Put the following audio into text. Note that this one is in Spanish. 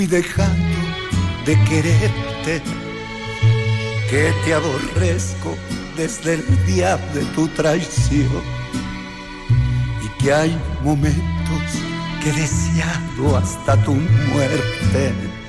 y dejando de quererte, que te aborrezco desde el día de tu traición, y que hay momentos que he deseado hasta tu muerte.